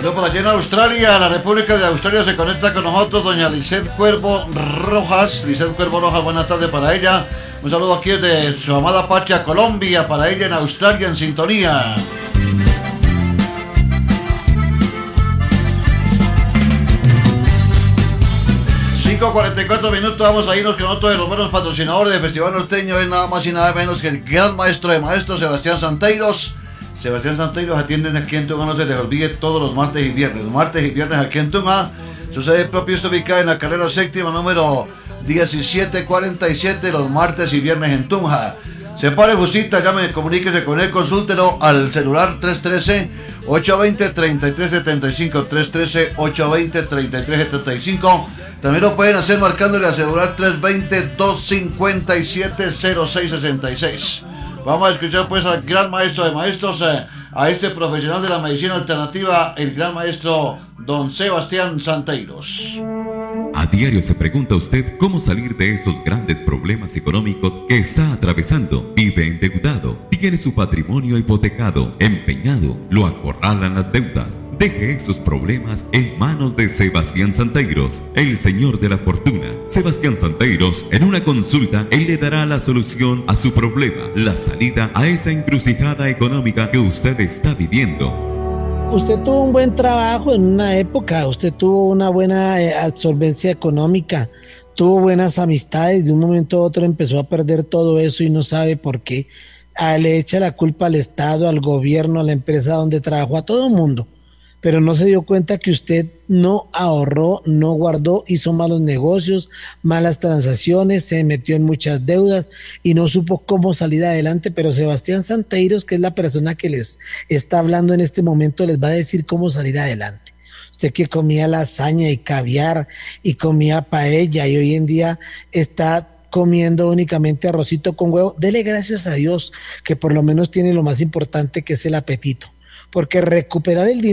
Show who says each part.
Speaker 1: Por allá en Australia, la República de Australia, se conecta con nosotros doña Lizeth Cuervo Rojas. Lizeth Cuervo Rojas, buenas tardes para ella. Un saludo aquí desde su amada patria Colombia, para ella en Australia, en sintonía. Cinco 44 minutos, vamos a irnos con otro de los buenos patrocinadores del Festival Norteño. Es nada más y nada menos que el gran maestro de maestros, Sebastián Santeiros. Sebastián Santeiros atienden aquí en Tunja, no se les olvide, todos los martes y viernes. Martes y viernes aquí en Tunja. Su sede propia está ubicada en la carrera séptima, número 1747, los martes y viernes en Tunja. Separe su cita, llame, comuníquese con él, consúltelo al celular 313-820-3375, 313-820-3375. También lo pueden hacer marcándole al celular 320-257-0666. Vamos a escuchar pues al gran maestro de maestros, a este profesional de la medicina alternativa, el gran maestro don Sebastián Santeiros.
Speaker 2: A diario se pregunta usted cómo salir de esos grandes problemas económicos que está atravesando. Vive endeudado, tiene su patrimonio hipotecado, empeñado, lo acorralan las deudas. Deje esos problemas en manos de Sebastián Santeiros, el señor de la fortuna. Sebastián Santeiros, en una consulta, él le dará la solución a su problema, la salida a esa encrucijada económica que usted está viviendo.
Speaker 3: Usted tuvo un buen trabajo en una época, usted tuvo una buena absorbencia económica, tuvo buenas amistades, de un momento a otro empezó a perder todo eso y no sabe por qué. Le echa la culpa al Estado, al gobierno, a la empresa donde trabajó, a todo el mundo. Pero no se dio cuenta que usted no ahorró, no guardó, hizo malos negocios, malas transacciones, se metió en muchas deudas y no supo cómo salir adelante. Pero Sebastián Santeiros, que es la persona que les está hablando en este momento, les va a decir cómo salir adelante. Usted que comía lasaña y caviar y comía paella y hoy en día está comiendo únicamente arrocito con huevo, dele gracias a Dios que por lo menos tiene lo más importante, que es el apetito. Porque recuperar el dinero